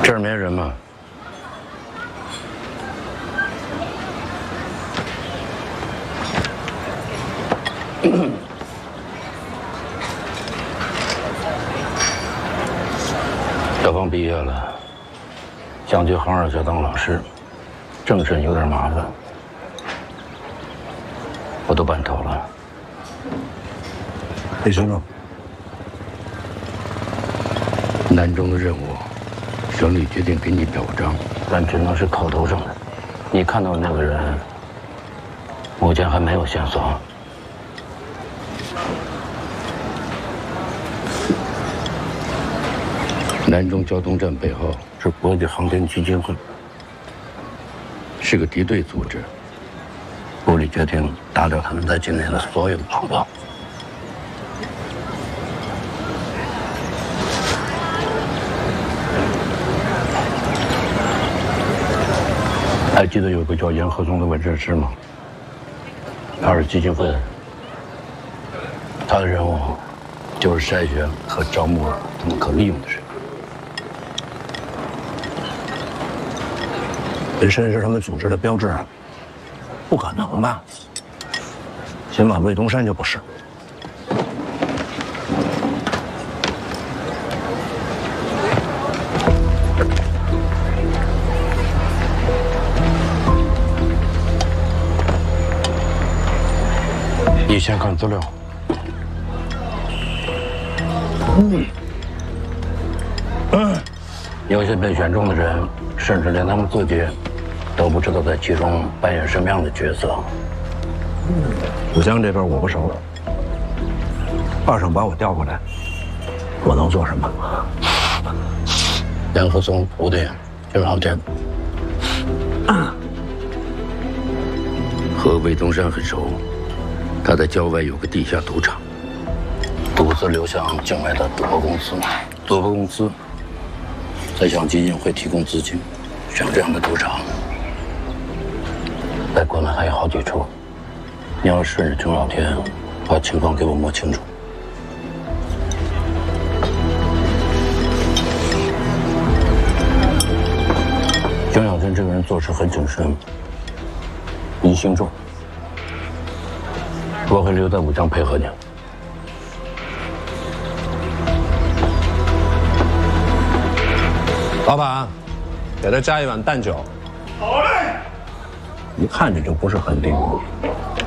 这儿没人吗？小芳毕业了，想去杭二小当老师，政审有点麻烦，我都办妥了。 李先生， 南中的任务，省里决定给你表彰，但只能是口头上的。你看到的那个人，目前还没有线索。南中交通站背后是国际航天基金会，是个敌对组织。部里决定打掉他们在境内的所有航道。还记得有个叫严鹤松的纹身师吗？他是基金会的，他的任务就是筛选和招募他们可利用的人。 纹身是他们组织的标志，不可能吧？起码魏东山就不是。 你先看资料。有些被选中的人，甚至连他们自己都不知道在其中扮演什么样的角色。 武江这边我不熟，二省把我调过来，我能做什么？ 杨鹤松徒弟就是航天，和魏东山很熟。他在郊外有个地下赌场，赌资流向境外的赌博公司，赌博公司再向基金会提供资金。像这样的赌场，在国内还有好几处。你要顺着郑老天，把情况给我摸清楚。江小天这个人做事很谨慎，疑心重。我会留在武江配合你。 老板，给他加一碗淡酒。 好嘞。 一看这就不是很灵。